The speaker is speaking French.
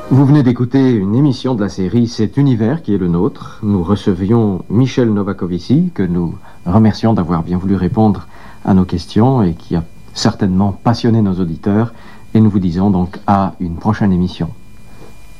Vous venez d'écouter une émission de la série Cet univers qui est le nôtre. Nous recevions Michel Novakovici, que nous remercions d'avoir bien voulu répondre à nos questions et qui a certainement passionné nos auditeurs. Et nous vous disons donc à une prochaine émission.